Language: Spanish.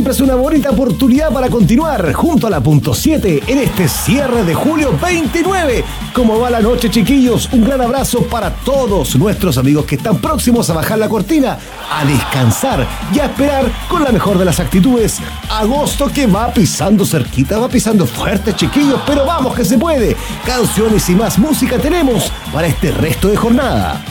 siempre es una bonita oportunidad para continuar junto a la punto 7 en este cierre de julio 29. ¿Cómo va la noche, chiquillos? Un gran abrazo para todos nuestros amigos que están próximos a bajar la cortina, a descansar y a esperar con la mejor de las actitudes agosto, que va pisando cerquita, va pisando fuerte, chiquillos, pero vamos que se puede. Canciones y más música tenemos para este resto de jornada.